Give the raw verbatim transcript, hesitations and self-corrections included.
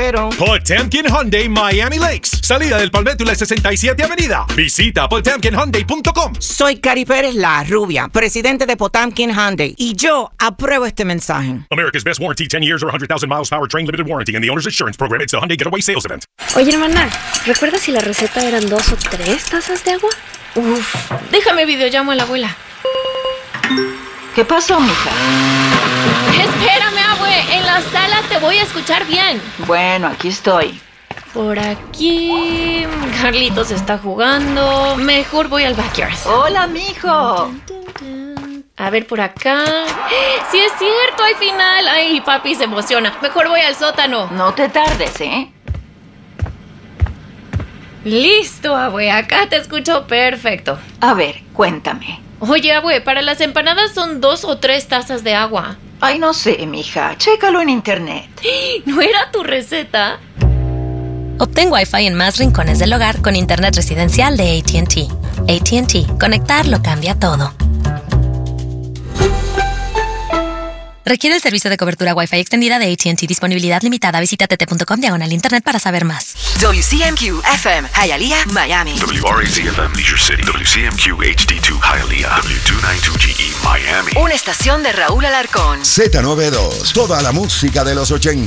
quiero. Potemkin Hyundai Miami Lakes. Salida del Palmetto y la sesenta y siete Avenida. Visita potemkin hyundai punto com. Soy Cari Pérez, la rubia, presidente de Potemkin Hyundai. Y yo apruebo este mensaje. America's best warranty, ten years or one hundred thousand miles powertrain limited warranty and the owner's insurance program. It's a Hyundai Getaway Sales Event. Oye, hermana, ¿recuerdas si la receta eran dos o tres tazas de agua? Uf, déjame videollamo a la abuela. ¿Qué pasó, mija? Espérame, abue, en la sala te voy a escuchar bien. Bueno, aquí estoy. Por aquí... Carlitos está jugando. Mejor voy al backyard. Hola, mijo. A ver, por acá... ¡Sí es cierto! ¡Al final! ¡Ay, papi se emociona! Mejor voy al sótano. No te tardes, ¿eh? Listo, abue. Acá te escucho perfecto. A ver, cuéntame. Oye, abue, para las empanadas son dos o tres tazas de agua. Ay, no sé, mija. Chécalo en internet. ¿No era tu receta? Obtén Wi-Fi en más rincones del hogar con internet residencial de A T and T. A T and T. Conectar lo cambia todo. Requiere el servicio de cobertura Wi-Fi extendida de A T and T. Disponibilidad limitada. Visita t t punto com diagonal internet para saber más. W C M Q F M Hialeah, Miami. W R A Z F M Leisure City. W C M Q H D two Hialeah. W two ninety-two G E Miami. Una estación de Raúl Alarcón. Z noventa y dos. Toda la música de los ochenta.